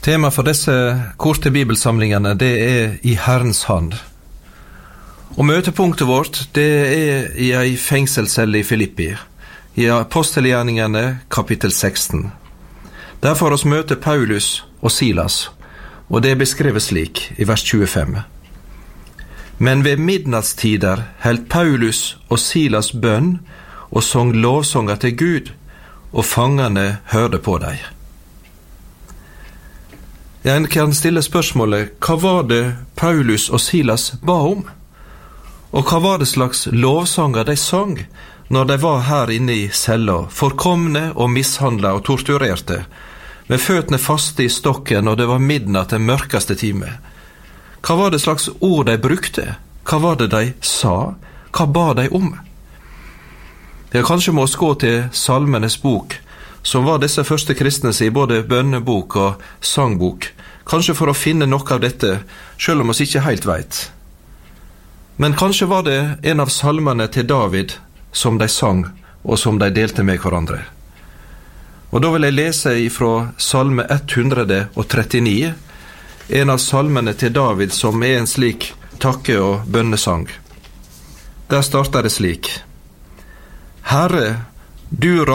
Tema for disse korte bibelsamlingene, det i Herrens hand. Og møtepunktet vårt, det i ei fengselscelle i Filippi, i Apostelgjerningene kapittel 16. Der får oss møte Paulus og Silas, og det beskrevet slik i vers 25. Men ved midnattstider held Paulus og Silas bønn og sang lovsanger til Gud, og fangene hørte på dem. Jeg kan stille spørsmålet, hva var det Paulus og Silas ba om? Og hva var det slags lovsanger de sang når de var her inne i cella, forkomne og mishandlet og torturerte, med føttene faste i stokken, og det var midnatt den mørkeste time? Hva var det slags ord de brukte? Hva var det de sa? Hva ba de om? Jeg kanskje må gå til Salmenes bok, som var disse første kristne i både bønnebok og sangbok, kanskje for å finne noe av dette, selv om vi ikke helt vet. Men kanskje var det en av salmene til David som de sang, og som de delte med hverandre. Og da vil jeg lese ifra salme 139, en av salmene til David som en slik takke- og bønnesang. Der starter det slik: Herre, du